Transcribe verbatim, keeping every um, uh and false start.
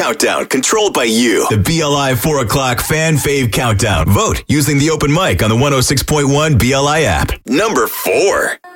countdown controlled by you. The B L I four o'clock Fan Fave Countdown. Vote using the open mic on the one oh six point one B L I app. Number four.